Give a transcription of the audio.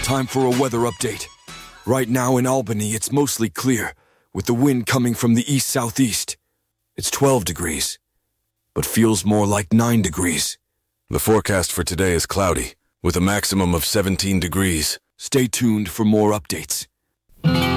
Time for a weather update. Right now in Albany, it's mostly clear, with the wind coming from the east-southeast. It's 12 degrees, but feels more like 9 degrees. The forecast for today is cloudy, with a maximum of 17 degrees. Stay tuned for more updates.